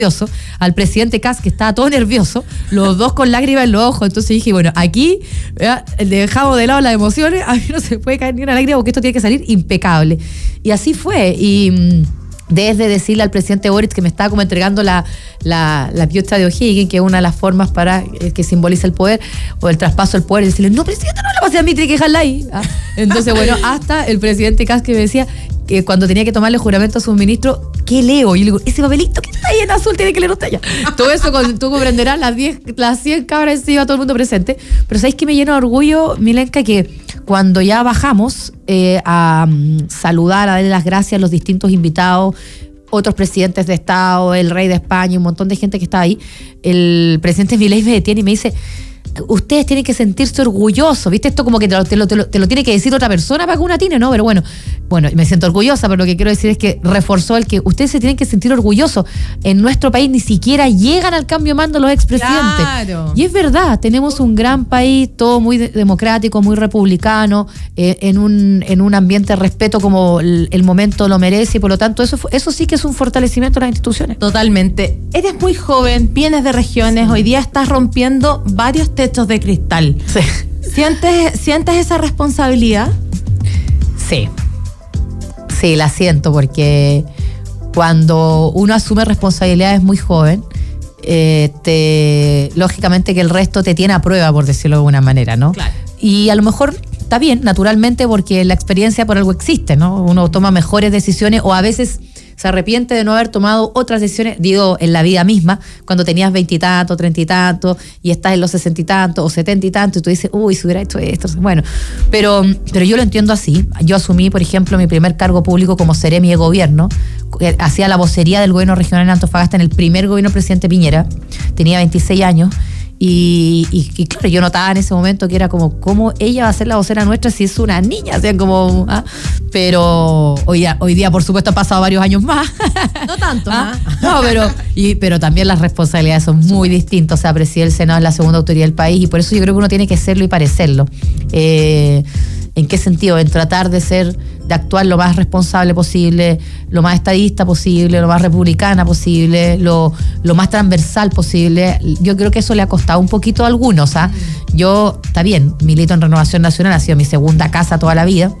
al presidente Kast, que estaba todo nervioso, los dos con lágrimas en los ojos. Entonces dije, bueno, aquí dejamos de lado las emociones, a mí no se puede caer ni una lágrima porque esto tiene que salir impecable. Y así fue. Y desde decirle al presidente Boric que me estaba como entregando la piocha de O'Higgins, que es una de las formas para que simboliza el poder o el traspaso del poder, y decirle, no, presidente, no la pase a mí, tiene que dejarla ahí. Entonces, bueno, hasta el presidente Kast que me decía que cuando tenía que tomarle juramento a su ministro, ¿qué leo? Y yo le digo, ese papelito que está ahí en azul tiene que leer usted ya. Todo eso, tú comprenderás, las 100 cabras encima, todo el mundo presente. Pero ¿sabéis que me llena de orgullo, Milenka, que cuando ya bajamos a saludar, a darle las gracias a los distintos invitados, otros presidentes de Estado, el rey de España, un montón de gente que estaba ahí, el presidente Milei me detiene y me dice, ustedes tienen que sentirse orgullosos, ¿viste? Esto como que te lo tiene que decir otra persona para que una tiene, ¿no? Pero bueno, me siento orgullosa, pero lo que quiero decir es que reforzó el que ustedes se tienen que sentir orgullosos. En nuestro país ni siquiera llegan al cambio de mando los expresidentes. Claro. Y es verdad, tenemos un gran país, todo muy democrático, muy republicano, en un ambiente de respeto como el momento lo merece, y por lo tanto eso sí que es un fortalecimiento de las instituciones. Totalmente. Eres muy joven, vienes de regiones, hoy día estás rompiendo varios techos de cristal. Sí. ¿Sientes esa responsabilidad? Sí, la siento, porque cuando uno asume responsabilidades muy joven, lógicamente que el resto te tiene a prueba, por decirlo de alguna manera, ¿no? Claro. Y a lo mejor está bien, naturalmente, porque la experiencia por algo existe, ¿no? Uno toma mejores decisiones o a veces se arrepiente de no haber tomado otras decisiones, digo, en la vida misma, cuando tenías 20 y tanto, 30 y tanto, y estás en los 60 y tanto, o 70 y tanto, y tú dices, uy, si hubiera hecho esto. Bueno, pero yo lo entiendo así. Yo asumí, por ejemplo, mi primer cargo público como seremi de gobierno, hacía la vocería del gobierno regional en Antofagasta en el primer gobierno del presidente Piñera, tenía 26 años, y claro, yo notaba en ese momento que era como, ¿cómo ella va a ser la vocera nuestra si es una niña? O sea, como, pero hoy día, por supuesto, han pasado varios años más. No tanto, No, pero también las responsabilidades son muy distintas. O sea, presidir el Senado es la segunda autoridad del país, y por eso yo creo que uno tiene que serlo y parecerlo. ¿En qué sentido? En tratar de actuar lo más responsable posible, lo más estadista posible, lo más republicana posible, lo más transversal posible. Yo creo que eso le ha costado un poquito a algunos. Yo, está bien, milito en Renovación Nacional, ha sido mi segunda casa toda la vida.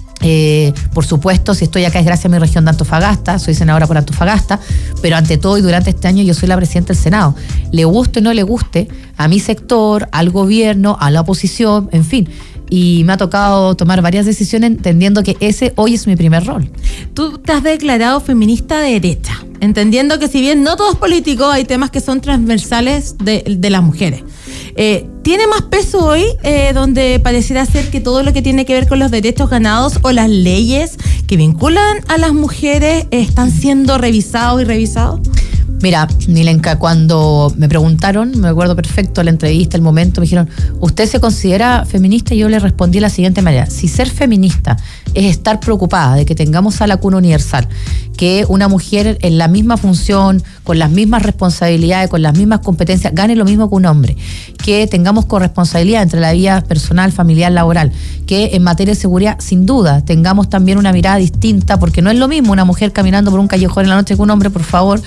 Por supuesto, si estoy acá es gracias a mi región de Antofagasta, soy senadora por Antofagasta, pero ante todo y durante este año yo soy la presidenta del Senado. Le guste o no le guste a mi sector, al gobierno, a la oposición, en fin. Y me ha tocado tomar varias decisiones entendiendo que ese hoy es mi primer rol. Tú te has declarado feminista de derecha, entendiendo que si bien no todo es político, hay temas que son transversales de las mujeres. ¿Tiene más peso hoy donde pareciera ser que todo lo que tiene que ver con los derechos ganados o las leyes que vinculan a las mujeres están siendo revisados y revisados? Mira, Milenka, cuando me preguntaron, me acuerdo perfecto la entrevista, el momento, me dijeron, ¿usted se considera feminista? Y yo le respondí de la siguiente manera: si ser feminista es estar preocupada de que tengamos a la cuna universal, que una mujer en la misma función, con las mismas responsabilidades, con las mismas competencias, gane lo mismo que un hombre, que tengamos corresponsabilidad entre la vida personal, familiar, laboral, que en materia de seguridad, sin duda, tengamos también una mirada distinta, porque no es lo mismo una mujer caminando por un callejón en la noche que un hombre, por favor,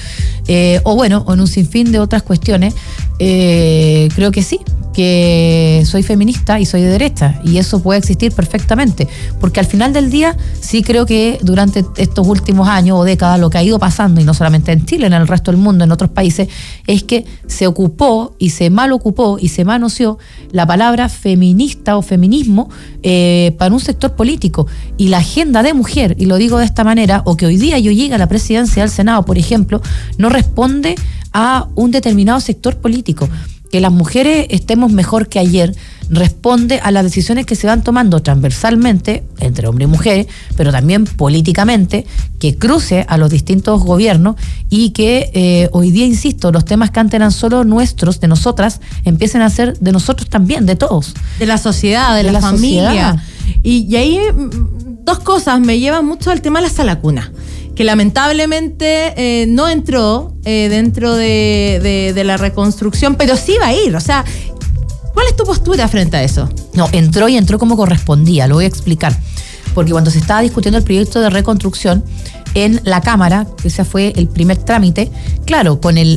o en un sinfín de otras cuestiones. Creo que sí, que soy feminista y soy de derecha, y eso puede existir perfectamente, porque al final del día sí creo que durante estos últimos años o décadas lo que ha ido pasando, y no solamente en Chile, en el resto del mundo, en otros países, es que se ocupó y se mal ocupó y se manoseó la palabra feminista o feminismo para un sector político, y la agenda de mujer, y lo digo de esta manera, o que hoy día yo llegue a la presidencia del Senado, por ejemplo, no responde a un determinado sector político. Que las mujeres estemos mejor que ayer responde a las decisiones que se van tomando transversalmente entre hombres y mujeres, pero también políticamente, que cruce a los distintos gobiernos, y que hoy día, insisto, los temas que antes eran solo nuestros, de nosotras, empiecen a ser de nosotros también, de todos. De la sociedad, de la familia. Y ahí dos cosas me llevan mucho al tema de la sala cuna, que lamentablemente no entró dentro de la reconstrucción, pero sí va a ir. O sea, ¿cuál es tu postura frente a eso? No, entró como correspondía, lo voy a explicar. Porque cuando se estaba discutiendo el proyecto de reconstrucción, en la Cámara, que ese fue el primer trámite, claro, con